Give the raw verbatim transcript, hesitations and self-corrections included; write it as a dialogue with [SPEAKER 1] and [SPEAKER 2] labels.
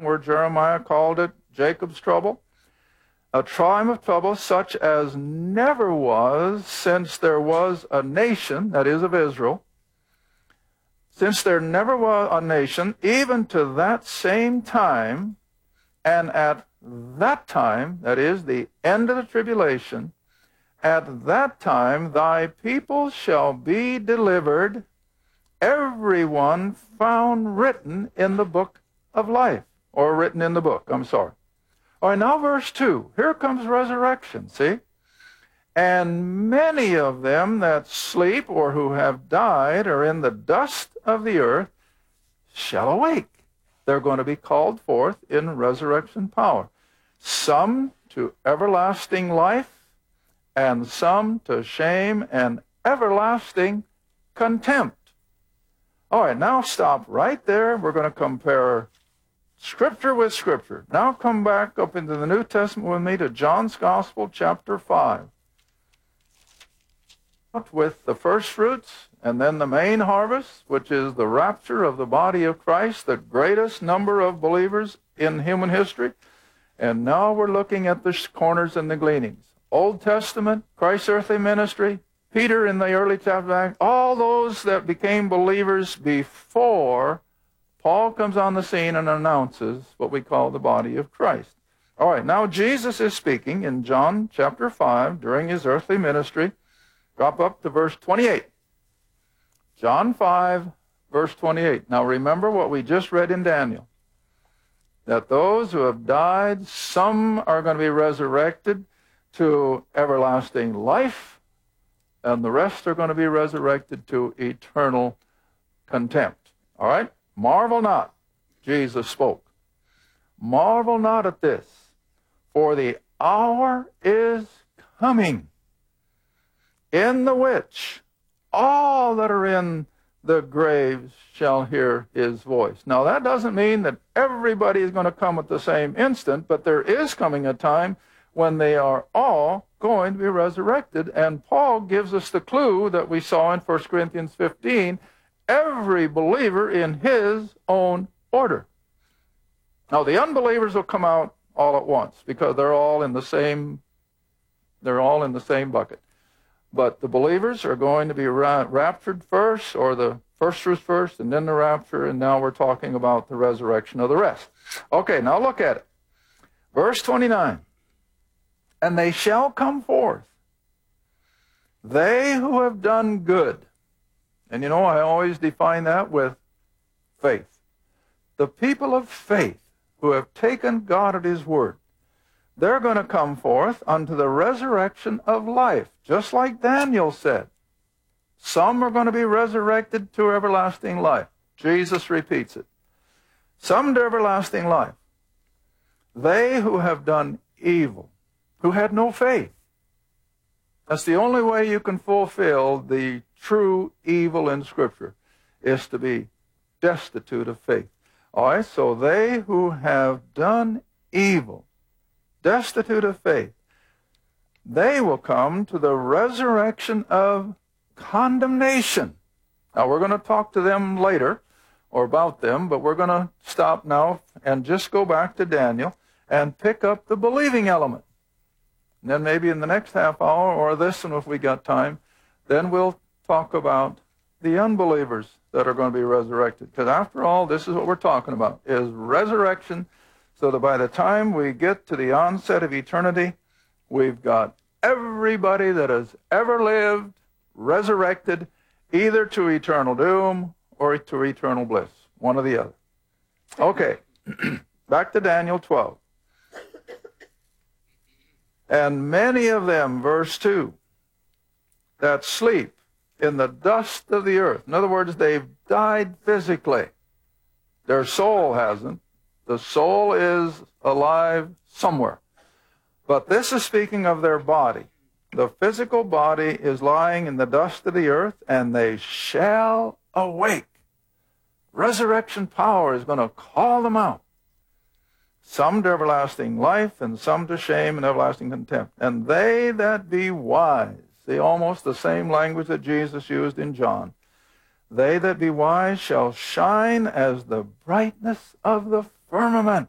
[SPEAKER 1] time where Jeremiah called it Jacob's trouble. A time of trouble such as never was since there was a nation, that is of Israel, since there never was a nation, even to that same time, and at that time, that is the end of the tribulation, at that time thy people shall be delivered, everyone found written in the book of life, or written in the book, I'm sorry. All right, now verse two. Here comes resurrection, see? And many of them that sleep or who have died or in the dust of the earth shall awake. They're going to be called forth in resurrection power. Some to everlasting life, and some to shame and everlasting contempt. All right, now stop right there. We're going to compare Scripture with Scripture. Now come back up into the New Testament with me to John's Gospel, chapter five. With the first fruits, and then the main harvest, which is the rapture of the body of Christ, the greatest number of believers in human history. And now we're looking at the corners and the gleanings. Old Testament, Christ's earthly ministry, Peter in the early chapter, all those that became believers before Paul comes on the scene and announces what we call the body of Christ. All right, now Jesus is speaking in John chapter five during his earthly ministry. Drop up to verse twenty-eight. John five, verse twenty-eight. Now remember what we just read in Daniel, that those who have died, some are going to be resurrected to everlasting life, and the rest are going to be resurrected to eternal contempt. All right? Marvel not, Jesus spoke. Marvel not at this, for the hour is coming, in the which all that are in the graves shall hear his voice. Now, that doesn't mean that everybody is going to come at the same instant, but there is coming a time when they are all going to be resurrected. And Paul gives us the clue that we saw in First Corinthians fifteen, every believer in his own order. Now, the unbelievers will come out all at once because they're all in the same, they're all in the same bucket. But the believers are going to be ra raptured first, or the first fruits first, and then the rapture, and now we're talking about the resurrection of the rest. Okay, now look at it. Verse twenty-nine. And they shall come forth, they who have done good. And you know, I always define that with faith. The people of faith who have taken God at his word, they're going to come forth unto the resurrection of life, just like Daniel said. Some are going to be resurrected to everlasting life. Jesus repeats it. Some to everlasting life. They who have done evil, who had no faith. That's the only way you can fulfill the true evil in Scripture, is to be destitute of faith. All right, so they who have done evil, destitute of faith, they will come to the resurrection of condemnation. Now, we're going to talk to them later, or about them, but we're going to stop now and just go back to Daniel and pick up the believing element. And then maybe in the next half hour, or this one if we got time, then we'll talk about the unbelievers that are going to be resurrected. Because after all, this is what we're talking about, is resurrection, so that by the time we get to the onset of eternity, we've got everybody that has ever lived resurrected, either to eternal doom or to eternal bliss, one or the other. Okay, back to Daniel twelve. And many of them, verse two, that sleep in the dust of the earth. In other words, they've died physically. Their soul hasn't. The soul is alive somewhere. But this is speaking of their body. The physical body is lying in the dust of the earth, and they shall awake. Resurrection power is going to call them out. Some to everlasting life, and some to shame and everlasting contempt. And they that be wise, see, almost the same language that Jesus used in John. They that be wise shall shine as the brightness of the firmament.